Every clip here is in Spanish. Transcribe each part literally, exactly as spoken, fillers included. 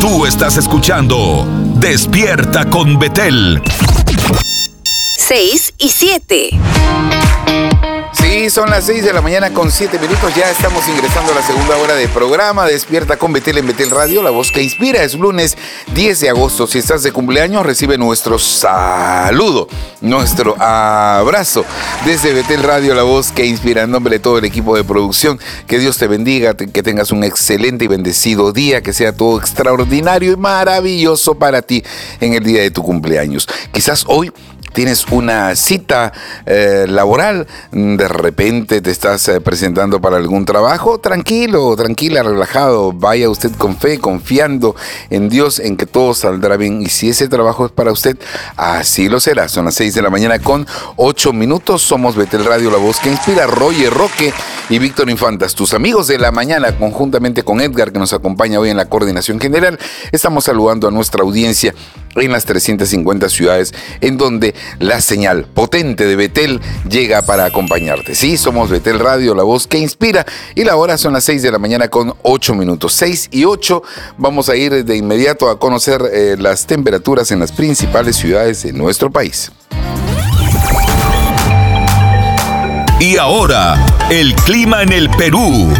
Tú estás escuchando Despierta con Betel. seis y siete. Sí, son las seis de la mañana con siete minutos. Ya estamos ingresando a la segunda hora de programa Despierta con Betel en Betel Radio, la voz que inspira. Es lunes diez de agosto. Si estás de cumpleaños, recibe nuestro saludo, nuestro abrazo desde Betel Radio, la voz que inspira. En nombre de todo el equipo de producción, que Dios te bendiga, que tengas un excelente y bendecido día, que sea todo extraordinario y maravilloso para ti en el día de tu cumpleaños. Quizás hoy tienes una cita eh, laboral, de repente te estás eh, presentando para algún trabajo. Tranquilo, tranquila, relajado, vaya usted con fe, confiando en Dios, en que todo saldrá bien. Y si ese trabajo es para usted, así lo será. Son las seis de la mañana con ocho minutos. Somos Betel Radio, la voz que inspira. Roger Roque y Víctor Infantas, tus amigos de la mañana, conjuntamente con Edgar, que nos acompaña hoy en la coordinación general. Estamos saludando a nuestra audiencia en las trescientas cincuenta ciudades en donde la señal potente de Betel llega para acompañarte. Sí, somos Betel Radio, la voz que inspira, y la hora son las seis de la mañana con ocho minutos. seis y ocho, vamos a ir de inmediato a conocer eh, las temperaturas en las principales ciudades de nuestro país. Y ahora, el clima en el Perú.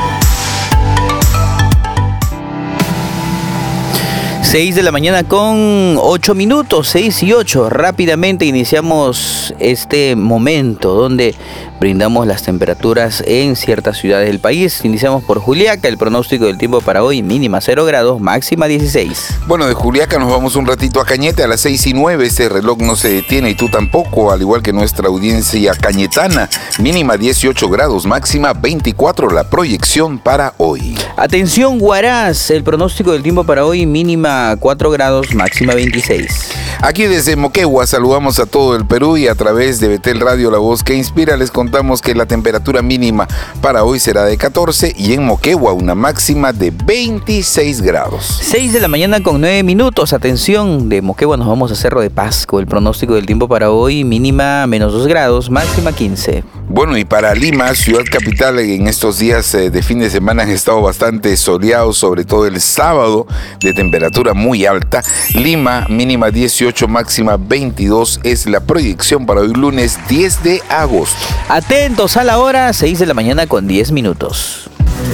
seis de la mañana con ocho minutos, seis y ocho. Rápidamente iniciamos este momento donde brindamos las temperaturas en ciertas ciudades del país. Iniciamos por Juliaca. El pronóstico del tiempo para hoy: mínima cero grados, máxima dieciséis. Bueno, de Juliaca nos vamos un ratito a Cañete a las seis y nueve. Este reloj no se detiene y tú tampoco, al igual que nuestra audiencia cañetana. Mínima dieciocho grados, máxima veinticuatro, la proyección para hoy. Atención, Huaraz. El pronóstico del tiempo para hoy: mínima cuatro grados, máxima veintiséis. Aquí desde Moquegua saludamos a todo el Perú y a través de Betel Radio, la voz que inspira, les contamos que la temperatura mínima para hoy será de catorce y en Moquegua una máxima de veintiséis grados. seis de la mañana con nueve minutos. Atención, de Moquegua nos vamos a Cerro de Pasco. El pronóstico del tiempo para hoy: mínima menos dos grados, máxima quince. Bueno, y para Lima, ciudad capital, en estos días eh, de fin de semana han estado bastante soleados, sobre todo el sábado, de temperatura muy alta. Lima, mínima dieciocho, máxima veintidós, es la proyección para hoy lunes diez de agosto. Atentos a la hora, seis de la mañana con diez minutos.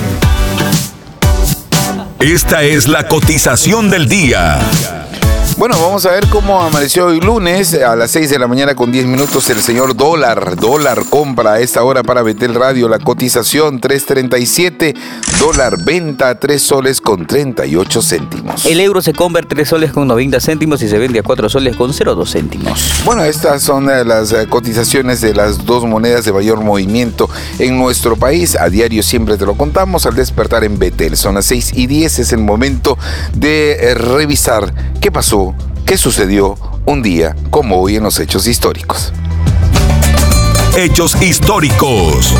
Esta es la cotización del día. Bueno, vamos a ver cómo amaneció hoy lunes a las seis de la mañana con diez minutos el señor dólar. Dólar compra a esta hora para Betel Radio. La cotización tres treinta y siete. Dólar venta tres soles con treinta y ocho céntimos. El euro se compra tres soles con noventa céntimos y se vende a cuatro soles con cero dos céntimos. Bueno, estas son las cotizaciones de las dos monedas de mayor movimiento en nuestro país. A diario siempre te lo contamos al despertar en Betel. Son las seis y diez. Es el momento de revisar qué pasó, qué sucedió un día como hoy en los hechos históricos. Hechos históricos.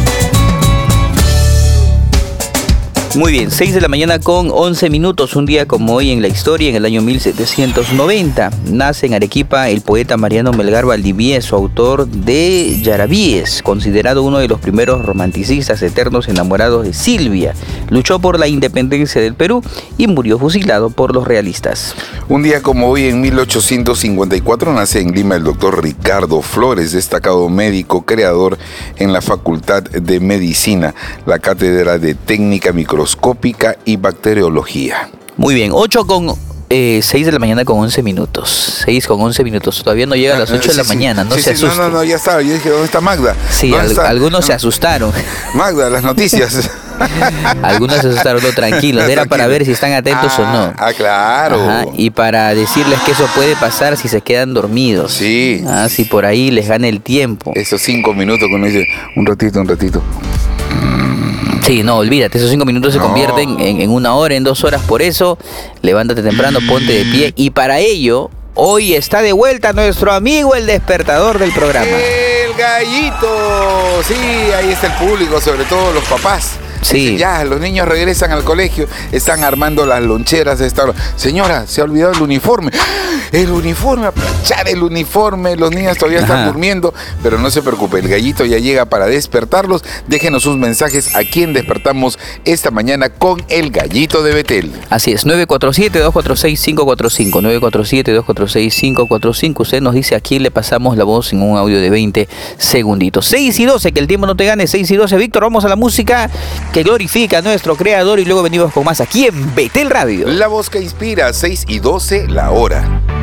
Muy bien, seis de la mañana con once minutos. Un día como hoy en la historia, en el año mil setecientos noventa, nace en Arequipa el poeta Mariano Melgar Valdivieso, autor de Yarabíes, considerado uno de los primeros romanticistas eternos enamorados de Silvia. Luchó por la independencia del Perú y murió fusilado por los realistas. Un día como hoy, en mil ochocientos cincuenta y cuatro, nace en Lima el doctor Ricardo Flores, destacado médico, creador en la Facultad de Medicina, la Cátedra de Técnica Microscópica y Bacteriología. Muy bien, ocho con eh, seis de la mañana con once minutos. seis con once minutos. Todavía no llega a las ocho sí, de la sí, mañana, no sí, se sí, asusten. No, no, no, ya estaba. Yo dije, ¿dónde está Magda? Sí, al, está? algunos se asustaron. Magda, las noticias. Algunos se asustaron, no, tranquilos. Era para ver si están atentos ah, o no. Ah, claro. Ajá, y para decirles que eso puede pasar si se quedan dormidos. Sí. Ah, si por ahí les gana el tiempo. Esos cinco minutos cuando dice, un ratito, un ratito. Sí, no, olvídate, esos cinco minutos se no. convierten en, en una hora, en dos horas. Por eso, levántate temprano, ponte de pie. Y para ello, hoy está de vuelta nuestro amigo, el despertador del programa. El gallito. Sí, ahí está el público, sobre todo los papás. Sí. Dice, ya, los niños regresan al colegio, están armando las loncheras de esta hora. Señora, se ha olvidado el uniforme. El uniforme, a planchar el uniforme. Los niños todavía están Ajá. durmiendo, pero no se preocupe, el gallito ya llega para despertarlos. Déjenos sus mensajes a quien despertamos esta mañana con el gallito de Betel. Así es, nueve cuatro siete, dos cuatro seis, cinco cuatro cinco, nueve cuatro siete, dos cuatro seis, cinco cuatro cinco. Usted nos dice a quién le pasamos la voz en un audio de veinte segunditos. seis y doce, que el tiempo no te gane, seis y doce. Víctor, vamos a la música que glorifica a nuestro creador y luego venimos con más aquí en Betel Radio. La voz que inspira, seis y doce la hora.